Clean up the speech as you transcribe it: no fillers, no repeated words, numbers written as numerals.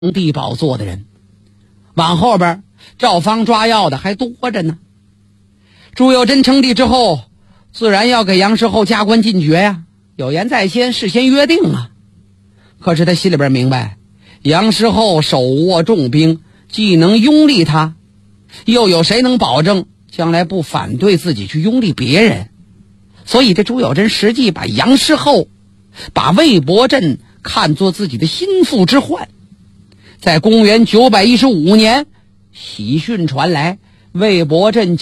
帝宝座的人，往后边照方抓药的还多着呢。朱佑贞称帝之后，自然要给杨师厚加官进爵呀，有言在先，事先约定啊。可是他心里边明白，杨师厚手握重兵，既能拥立他，又有谁能保证将来不反对自己去拥立别人？所以这朱友贞实际把杨师厚，把魏博镇看作自己的心腹之患。在公元915年，喜讯传来，魏博镇